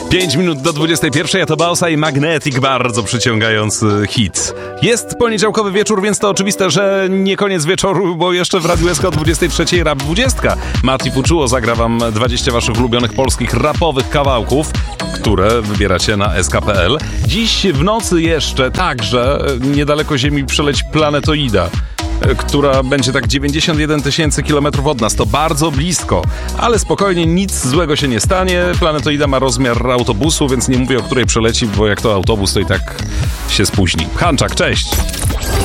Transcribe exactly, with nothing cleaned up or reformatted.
pięć minut do dwudziestej pierwszej, a to Bausa i Magnetic, bardzo przyciągający hit. Jest poniedziałkowy wieczór, więc to oczywiste, że nie koniec wieczoru, bo jeszcze w Radiu S K o dwudziestej trzeciej Rap dwadzieścia. Mati Fuczuło zagra wam dwadzieścia waszych ulubionych polskich rapowych kawałków, które wybieracie na S K kropka P L. Dziś w nocy jeszcze także niedaleko Ziemi przeleci planetoida, która będzie tak dziewięćdziesiąt jeden tysięcy kilometrów od nas. To bardzo blisko, ale spokojnie, nic złego się nie stanie. Planetoida ma rozmiar autobusu, więc nie mówię, o której przeleci, bo jak to autobus, to i tak się spóźni. Hanczak, cześć!